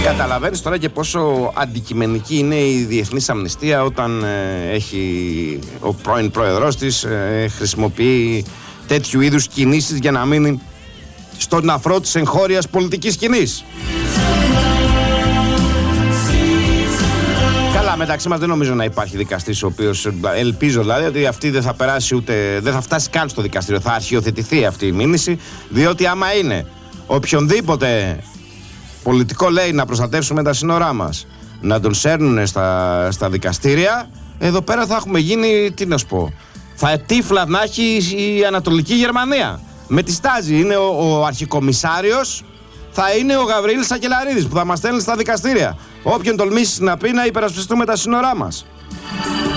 Καταλαβαίνεις τώρα και πόσο αντικειμενική είναι η διεθνής αμνηστία όταν έχει ο πρώην πρόεδρος της χρησιμοποιεί τέτοιου είδους κινήσεις για να μείνει στον αφρό της εγχώριας πολιτικής σκηνής. Καλά, μεταξύ μας δεν νομίζω να υπάρχει δικαστής ο οποίος, ελπίζω δηλαδή ότι αυτή δεν θα περάσει ούτε, δεν θα φτάσει καν στο δικαστήριο, θα αρχιοθετηθεί αυτή η μήνυση, διότι άμα είναι οποιονδήποτε πολιτικό λέει να προστατεύσουμε τα σύνορά μας, να τον σέρνουν στα δικαστήρια, εδώ πέρα θα έχουμε γίνει, τι να σου πω, θα τύφλα να έχει η Ανατολική Γερμανία. Με τη στάζη είναι ο αρχικομισάριος, θα είναι ο Γαβριήλ Σακελαρίδης που θα μας στέλνει στα δικαστήρια. Όποιον τολμήσει να πει να υπερασπιστούμε τα σύνορά μας.